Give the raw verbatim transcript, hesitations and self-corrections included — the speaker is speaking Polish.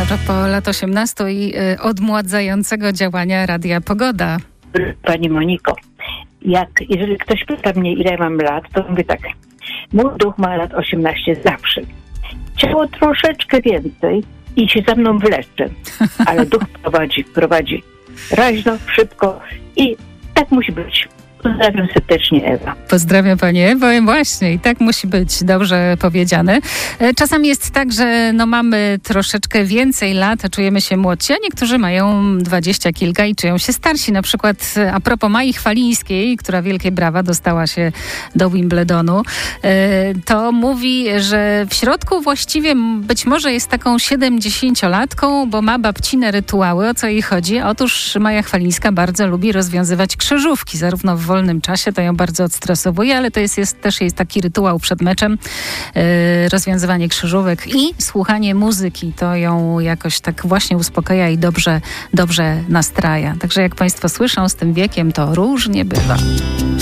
A propos lat osiemnastu i y, odmładzającego działania Radia Pogoda. Pani Moniko, jak, jeżeli ktoś pyta mnie, ile ja mam lat, to mówię tak, mój duch ma lat osiemnaście zawsze. Ciało troszeczkę więcej i się za mną wlecze, ale duch prowadzi, prowadzi raźno, szybko i tak musi być. Pozdrawiam serdecznie, Ewa. Pozdrawiam Pani Ewo. Właśnie, i tak musi być dobrze powiedziane. Czasami jest tak, że no mamy troszeczkę więcej lat, a czujemy się młodsi, a niektórzy mają dwadzieścia kilka i czują się starsi. Na przykład a propos Mai Chwalińskiej, która wielkie brawa dostała się do Wimbledonu, to mówi, że w środku właściwie być może jest taką siedemdziesięciolatką, bo ma babcine rytuały. O co jej chodzi? Otóż Maja Chwalińska bardzo lubi rozwiązywać krzyżówki, zarówno w wolnym czasie, to ją bardzo odstresowuje, ale to jest, jest też jest taki rytuał przed meczem, yy, rozwiązywanie krzyżówek i słuchanie muzyki. To ją jakoś tak właśnie uspokaja i dobrze, dobrze nastraja. Także jak Państwo słyszą, z tym wiekiem to różnie bywa.